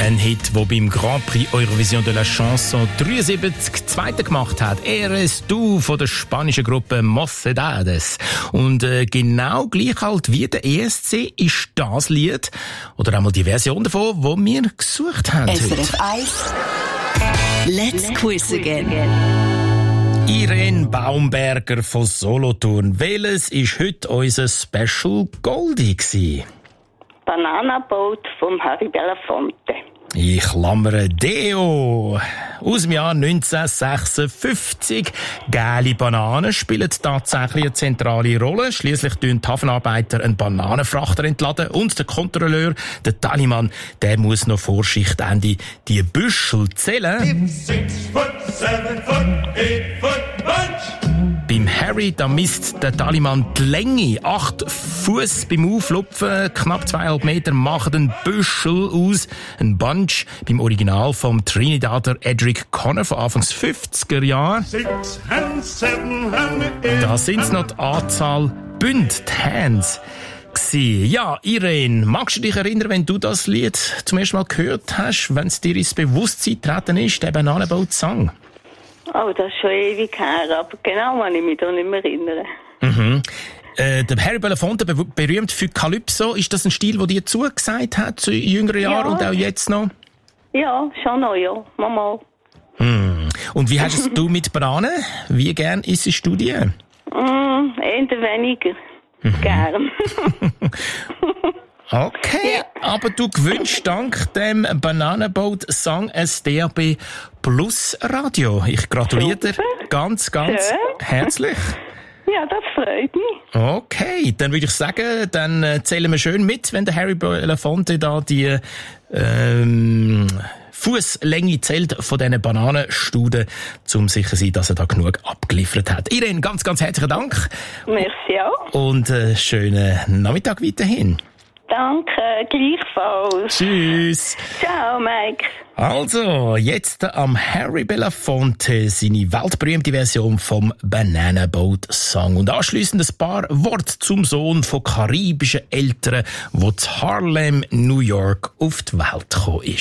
Ein Hit, der beim Grand Prix Eurovision de la Chanson 73 Zweiter gemacht hat. Eres du von der spanischen Gruppe Mocedades. Und genau gleich alt wie der ESC ist das Lied, oder einmal die Version davon, die wir gesucht haben. SRF 1 Let's Quiz Again. Irene Baumberger von Solothurn. Welches ist heute unser Special Goldie gewesen? Banana Boat von Harry Belafonte. Ich klammere Deo. Aus dem Jahr 1956. Gelbe Bananen spielen tatsächlich eine zentrale Rolle. Schliesslich tun die Hafenarbeiter einen Bananenfrachter entladen und der Kontrolleur, der Tallymann, der muss noch vor Schichtende die Büschel zählen. 6 foot, 7 foot, 8 foot bunch. Beim Harry, da misst der Tallymann die Länge. 8 Fuß beim Auflupfen, knapp 2,5 Meter, machen einen Büschel aus. Ein Bunch beim Original vom Trinidadier Edric Conner von Anfangs 50er Jahren. 6 hands, 7 hands, 8. Da sind noch die Anzahl Bünde, die Hands. Ja, Irene, magst du dich erinnern, wenn du das Lied zum ersten Mal gehört hast, wenn es dir ins Bewusstsein getreten ist, der Bananenboat-Song? Oh, das ist schon ewig her, aber genau kann ich mich da nicht mehr erinnern. Mhm. Der Harry Belafonte, berühmt für Calypso, ist das ein Stil, der dir zugesagt hat, zu jüngeren Jahren und auch jetzt noch? Ja, schon noch, ja. Mama. Und wie hast du mit Bananen? Wie gern isst du die? Eher weniger. Gern. Okay, ja. Aber du gewünschst dank dem Bananenboat-Song ein DAB Plus Radio. Ich gratuliere dir ganz herzlich. Ja, das freut mich. Okay, dann würde ich sagen, dann zählen wir schön mit, wenn der Harry Belafonte da die Fußlänge zählt von diesen Bananenstuden, um sicher zu sein, dass er da genug abgeliefert hat. Irene, ganz herzlichen Dank. Merci auch. Und schönen Nachmittag weiterhin. Danke, gleichfalls. Tschüss. Ciao, Mike. Also, jetzt am Harry Belafonte seine weltberühmte Version vom Banana Boat Song. Und anschliessend ein paar Worte zum Sohn von karibischen Eltern, der zu Harlem, New York, auf die Welt gekommen ist.